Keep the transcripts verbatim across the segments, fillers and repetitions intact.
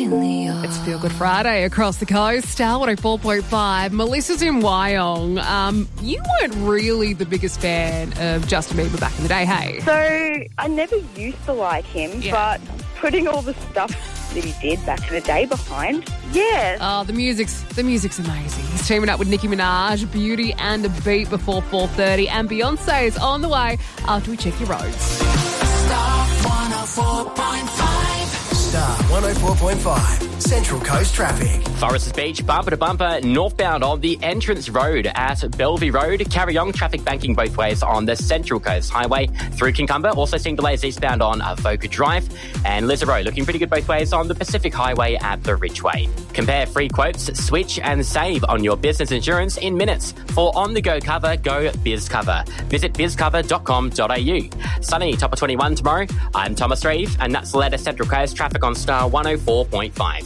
It's Feel Good Friday across the coast. Star one oh four point five. Melissa's in Wyong. Um, you weren't really the biggest fan of Justin Bieber back in the day, hey? So I never used to like him, Yeah. but putting all the stuff that he did back in the day behind, yeah. Oh, the music's the music's amazing. He's teaming up with Nicki Minaj, Beauty and a Beat before four thirty, and Beyonce is on the way after we check your roads. Star one oh four point five. Star one oh four point five. Central Coast traffic. Foresters Beach, bumper to bumper, northbound on the entrance road at Bellevue Road. Carryong traffic banking both ways on the Central Coast Highway through Kincumber. Also seeing delays eastbound on Avoca Drive. And Lizard looking pretty good both ways on the Pacific Highway at the Ridgeway. Compare free quotes, switch and save on your business insurance in minutes. For on-the-go cover, go BizCover. Visit biz cover dot com dot a u. Sunny, top of twenty-one tomorrow. I'm Thomas Reeve, and that's the latest Central Coast traffic on Star one oh four point five.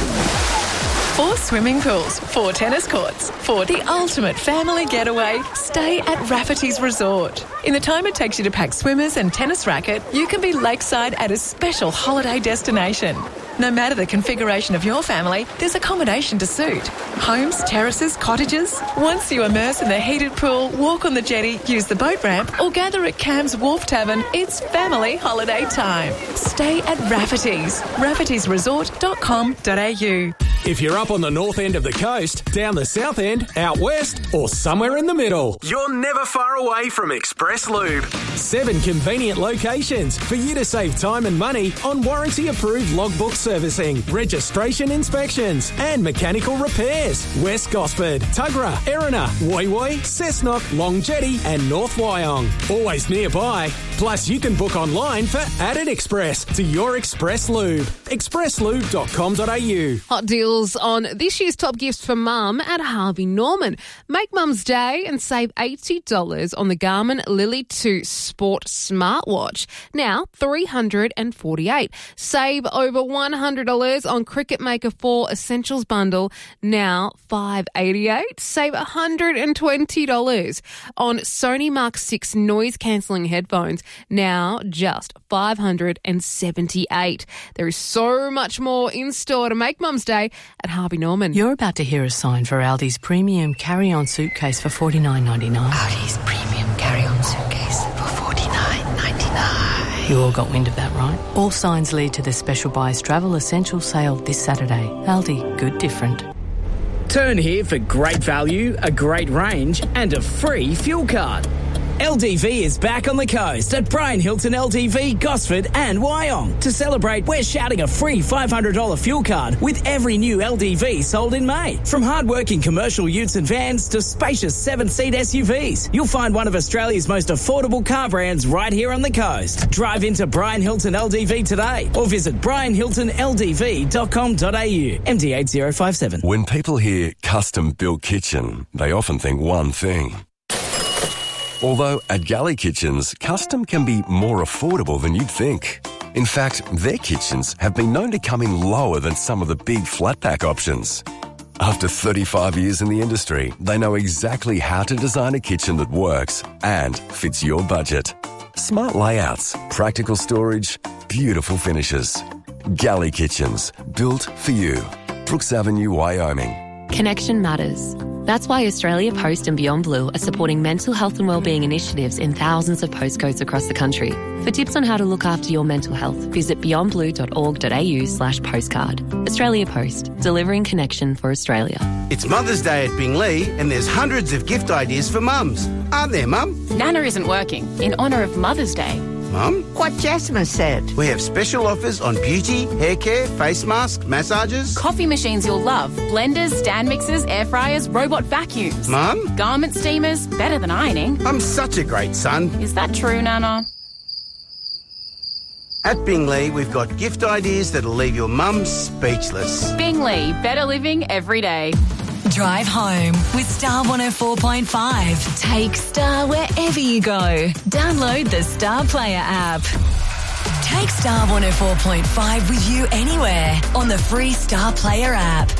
Four swimming pools, four tennis courts, for the ultimate family getaway. Stay at Rafferty's Resort. In the time it takes you to pack swimmers and tennis racket, you can be lakeside at a special holiday destination. No matter the configuration of your family, there's accommodation to suit. Homes, terraces, cottages. Once you immerse in the heated pool, walk on the jetty, use the boat ramp, or gather at Cam's Wharf Tavern, it's family holiday time. Stay at Rafferty's. raffertys resort dot com dot a u. If you're up on the north end of the coast, down the south end, out west, or somewhere in the middle, You're never far away from Express Lube. seven convenient locations for you to save time and money on warranty-approved logbook servicing, registration inspections, and mechanical repairs. West Gosford, Tuggerah, Erina, Woy Woy, Cessnock, Long Jetty, and North Wyong. Always nearby. Plus, you can book online for Added Express to your Express Lube. express lube dot com dot a u. Hot deals on this year's top gifts for mum at Harvey Norman. Make Mum's Day and save eighty dollars on the Garmin Lily two Sport smartwatch. Now three hundred forty-eight dollars. Save over one hundred dollars on Cricket Maker four Essentials Bundle. Now five hundred eighty-eight dollars. Save one hundred twenty dollars on Sony Mark six noise cancelling headphones. Now just five hundred seventy-eight dollars. There is so much more in store to make Mum's Day at Harvey Norman. You're about to hear a sign for Aldi's premium carry-on suitcase for forty-nine ninety-nine. Aldi's premium carry-on suitcase for forty-nine ninety-nine. You all got wind of that, right? All signs lead to the Special Buys Travel Essential Sale this Saturday. Aldi, good different. Turn here for great value, a great range, and a free fuel card. L D V is back on the coast at Brian Hilton L D V, Gosford and Wyong. To celebrate, we're shouting a free five hundred dollars fuel card with every new L D V sold in May. From hard-working commercial utes and vans to spacious seven-seat S U Vs, you'll find one of Australia's most affordable car brands right here on the coast. Drive into Brian Hilton L D V today or visit brian hilton l d v dot com dot a u. M D eight zero five seven. When people hear custom-built kitchen, they often think one thing. Although at Galley Kitchens, custom can be more affordable than you'd think. In fact, their kitchens have been known to come in lower than some of the big flat pack options. After thirty-five years in the industry, they know exactly how to design a kitchen that works and fits your budget. Smart layouts, practical storage, beautiful finishes. Galley Kitchens, built for you. Brooks Avenue, Wyoming. Connection matters. That's why Australia Post and Beyond Blue are supporting mental health and wellbeing initiatives in thousands of postcodes across the country. For tips on how to look after your mental health, visit beyond blue dot org dot a u slash postcard. Australia Post, delivering connection for Australia. It's Mother's Day at Bingley and there's hundreds of gift ideas for mums. Aren't there, Mum? Nana isn't working, in honour of Mother's Day. Mum? What Jasmine said. We have special offers on beauty, hair care, face masks, massages. Coffee machines you'll love. Blenders, stand mixers, air fryers, robot vacuums. Mum? Garment steamers, better than ironing. I'm such a great son. Is that true, Nana? At Bingley, we've got gift ideas that'll leave your mum speechless. Bingley, better living every day. Drive home with Star one oh four point five. Take Star wherever you go. Download the Star Player app. Take Star one oh four point five with you anywhere on the free Star Player app.